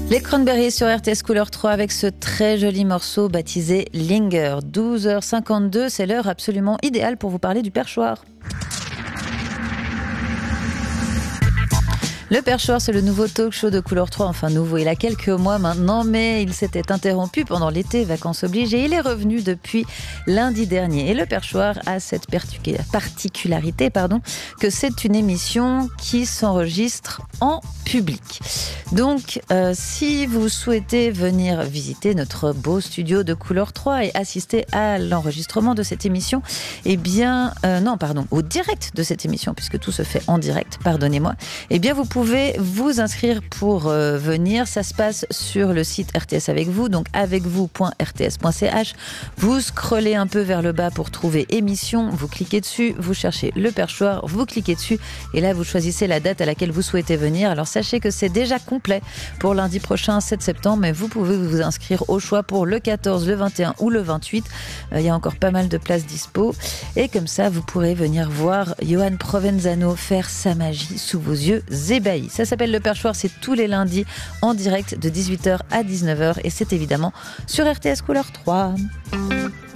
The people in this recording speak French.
Les Cranberries sur RTS Couleur 3 avec ce très joli morceau baptisé Linger. 12h52, c'est l'heure absolument idéale pour vous parler du perchoir. Le Perchoir, c'est le nouveau talk show de Couleur 3, enfin nouveau, il a quelques mois maintenant, mais il s'était interrompu pendant l'été, vacances obligées, et il est revenu depuis lundi dernier. Et le Perchoir a cette particularité que c'est une émission qui s'enregistre en public. Donc, si vous souhaitez venir visiter notre beau studio de Couleur 3 et assister à l'enregistrement de cette émission, au direct de cette émission, puisque tout se fait en direct, pardonnez-moi, eh bien vous pouvez vous inscrire pour venir. Ça se passe sur le site RTS avec vous, donc avecvous.rts.ch. Vous scrollez un peu vers le bas pour trouver émission, vous cliquez dessus, vous cherchez le Perchoir, vous cliquez dessus et là vous choisissez la date à laquelle vous souhaitez venir. Alors sachez que c'est déjà complet pour lundi prochain, 7 septembre, mais vous pouvez vous inscrire au choix pour le 14, le 21 ou le 28. Il y a encore pas mal de places dispo et comme ça vous pourrez venir voir Johan Provenzano faire sa magie sous vos yeux ébahis. Ça s'appelle Le Perchoir, c'est tous les lundis en direct de 18h à 19h et c'est évidemment sur RTS Couleur 3.